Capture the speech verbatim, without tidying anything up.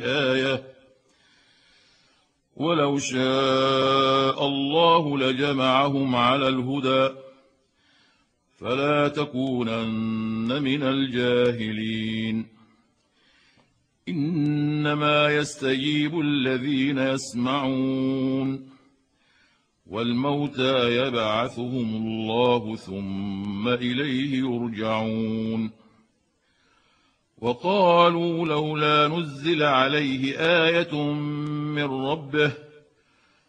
آية ولو شاء الله لجمعهم على الهدى فلا تكونن من الجاهلين إنما يستجيب الذين يسمعون والموتى يبعثهم الله ثم إليه يرجعون وقالوا لولا نزل عليه آية من ربه